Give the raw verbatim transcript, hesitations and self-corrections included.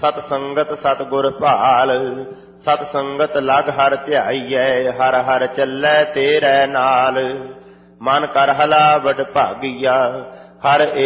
ਸਤ ਸੰਗਤ ਸਤ ਗੁਰ ਭਾਲ। ਸਤ ਸੰਗਤ ਲਗ ਹਰ ਧਿਆਈਐ, ਹਰ ਹਰ ਚੱਲੈ ਤੇਰੇ ਨਾਲ। ਮਨ ਕਰ ਹਲਾ ਵਡ ਭਾਗੀਆ, ਹਰ